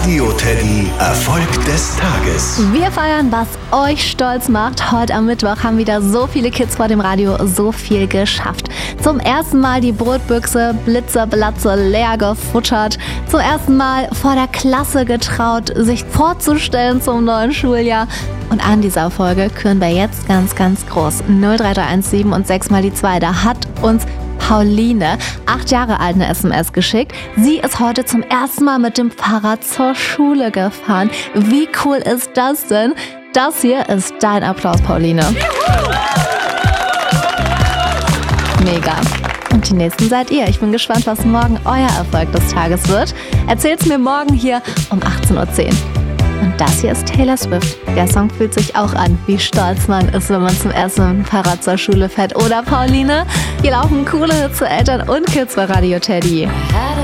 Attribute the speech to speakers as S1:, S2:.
S1: Radio Teddy Erfolg des Tages.
S2: Wir feiern, was euch stolz macht. Heute am Mittwoch haben wieder so viele Kids vor dem Radio so viel geschafft. Zum ersten Mal die Brotbüchse blitzeblatze leer gefuttert. Zum ersten Mal vor der Klasse getraut, sich vorzustellen zum neuen Schuljahr. Und an dieser Folge küren wir jetzt ganz, ganz groß. 03317 und 6 mal die 2. Da hat uns Pauline, 8 Jahre alt, eine SMS geschickt. Sie ist heute zum ersten Mal mit dem Fahrrad zur Schule gefahren. Wie cool ist das denn? Das hier ist dein Applaus, Pauline. Mega. Und die nächsten seid ihr. Ich bin gespannt, was morgen euer Erfolg des Tages wird. Erzählt's mir morgen hier um 18:10 Uhr. Und das hier ist Taylor Swift. Der Song fühlt sich auch an, wie stolz man ist, wenn man zum ersten Mal mit dem Fahrrad zur Schule fährt. Oder Pauline? Hier laufen coole Hits für Eltern und Kids bei Radio Teddy.